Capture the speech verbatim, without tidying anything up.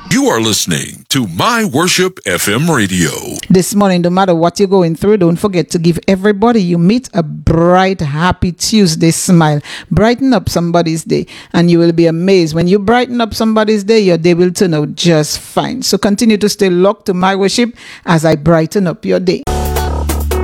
You are listening to My Worship F M Radio. This morning, no matter what you're going through, don't forget to give everybody you meet a bright, happy Tuesday smile. Brighten up somebody's day, and you will be amazed. When you brighten up somebody's day, your day will turn out just fine. So continue to stay locked to My Worship as I brighten up your day.